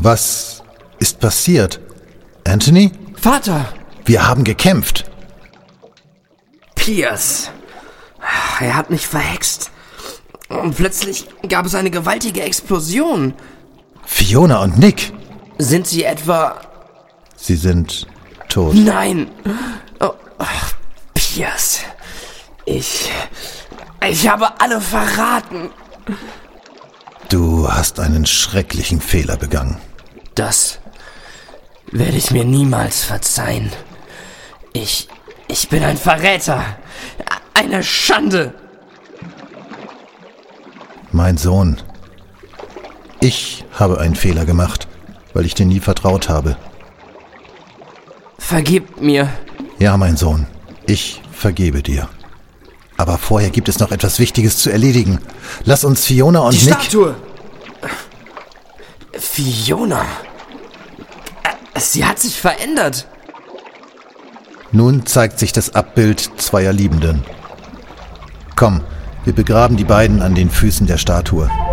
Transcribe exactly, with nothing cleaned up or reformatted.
Was ist passiert? Anthony? Vater! Wir haben gekämpft. Pierce. Er hat mich verhext. Und plötzlich gab es eine gewaltige Explosion. Fiona und Nick. Sind sie etwa... Sie sind tot. Nein! Oh, Pierce. Ich... Ich habe alle verraten. Du hast einen schrecklichen Fehler begangen. Das werde ich mir niemals verzeihen. Ich... Ich bin ein Verräter. Eine Schande. Mein Sohn. Ich habe einen Fehler gemacht, weil ich dir nie vertraut habe. Vergib mir. Ja, mein Sohn. Ich vergebe dir. Aber vorher gibt es noch etwas Wichtiges zu erledigen. Lass uns Fiona und Die Nick... Die Statue! Fiona? Sie hat sich verändert. Nun zeigt sich das Abbild zweier Liebenden. Komm, wir begraben die beiden an den Füßen der Statue.